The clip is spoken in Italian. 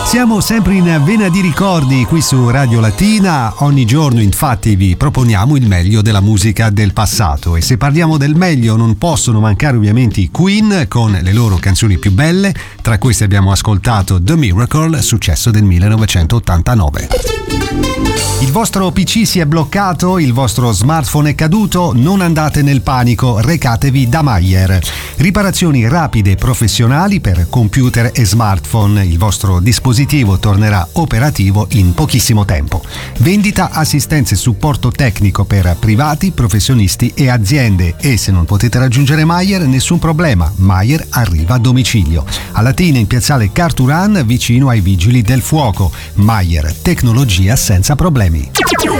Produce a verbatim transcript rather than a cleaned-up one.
Siamo sempre in vena di ricordi qui su Radio Latina. Ogni giorno infatti vi proponiamo il meglio della musica del passato, e se parliamo del meglio non possono mancare ovviamente i Queen con le loro canzoni più belle. Tra queste abbiamo ascoltato The Miracle, successo del millenovecentottantanove. Il vostro P C si è bloccato, il vostro smartphone è caduto, non andate nel panico, recatevi da Mayer. Riparazioni rapide e professionali per computer e smartphone. Il vostro dispositivo tornerà operativo in pochissimo tempo. Vendita, assistenza e supporto tecnico per privati, professionisti e aziende. E se non potete raggiungere Mayer, nessun problema, Mayer arriva a domicilio. A Latina, in piazzale Carturan, vicino ai Vigili del Fuoco. Mayer, tecnologia senza problemi.